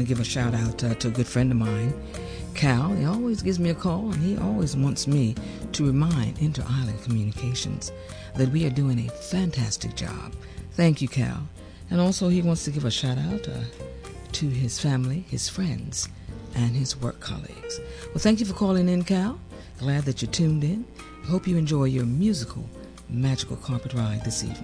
to give a shout out to a good friend of mine, Cal. He always gives me a call, and he always wants me to remind Inter-Island Communications that we are doing a fantastic job. Thank you, Cal. And also he wants to give a shout out to his family, his friends, and his work colleagues. Well, thank you for calling in, Cal. Glad that you tuned in. Hope you enjoy your musical, magical carpet ride this evening.